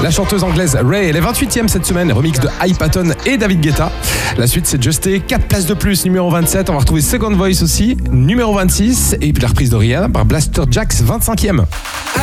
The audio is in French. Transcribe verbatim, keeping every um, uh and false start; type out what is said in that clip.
La chanteuse anglaise Ray, elle est vingt-huitième cette semaine, remix de Hype Patton et David Guetta. La suite, c'est Justé, quatre places de plus, numéro vingt-sept. On va retrouver Second Voice aussi, numéro vingt-six. Et puis la reprise de Rihanna par Blaster Jax, vingt-cinquième.